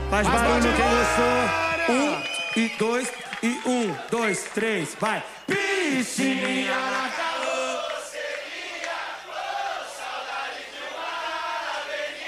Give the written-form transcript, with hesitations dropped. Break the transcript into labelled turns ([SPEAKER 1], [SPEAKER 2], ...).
[SPEAKER 1] Faz barulho quem gostou. 1 e 2 e 1, 2, 3, vai. Piscininha na